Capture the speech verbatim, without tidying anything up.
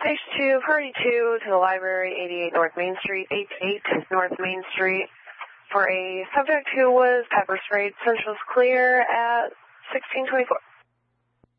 Station two, Party two to the library, eighty-eight North Main Street, eighty-eight North Main Street, for a subject who was pepper sprayed. Central's clear at sixteen twenty-four.